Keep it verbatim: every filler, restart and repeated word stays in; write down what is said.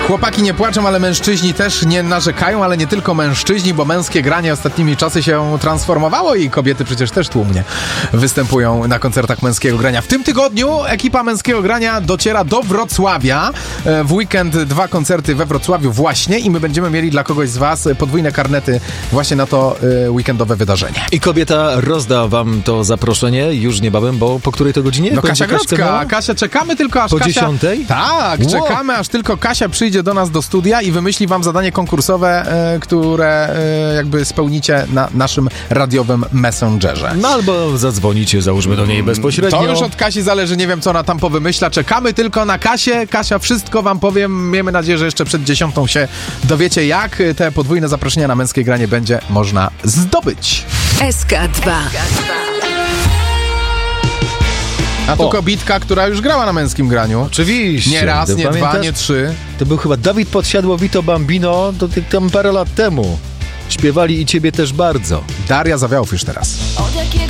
Chłopaki nie płaczą, ale mężczyźni też nie narzekają, ale nie tylko mężczyźni, bo męskie granie ostatnimi czasy się transformowało i kobiety przecież też tłumnie występują na koncertach męskiego grania. W tym tygodniu ekipa męskiego grania dociera do Wrocławia. W weekend dwa koncerty we Wrocławiu właśnie i my będziemy mieli dla kogoś z was podwójne karnety właśnie na to weekendowe wydarzenie. I kobieta rozda wam to zaproszenie już niebawem, bo po której to godzinie? No Kasia Grodzka. Kasia, czekamy tylko aż po Kasia... dziesiątej? Tak, wow. Czekamy aż tylko Kasia przyjdzie do nas do studia i wymyśli wam zadanie konkursowe, e, które e, jakby spełnicie na naszym radiowym Messengerze. No albo zadzwonicie, załóżmy do niej bezpośrednio. To już od Kasi zależy, nie wiem co ona tam powymyśla. Czekamy tylko na Kasię. Kasia wszystko wam powiem. Miejmy nadzieję, że jeszcze przed dziesiątą się dowiecie, jak te podwójne zaproszenia na męskie granie będzie można zdobyć. S K dwa. A tu kobitka, która już grała na męskim graniu. Oczywiście. Nie raz, to nie pamiętasz? dwa, nie trzy. To był chyba Dawid Podsiadło, Vito Bambino, to tam parę lat temu. Śpiewali i ciebie też bardzo. Daria Zawiałów już teraz. Od jakiego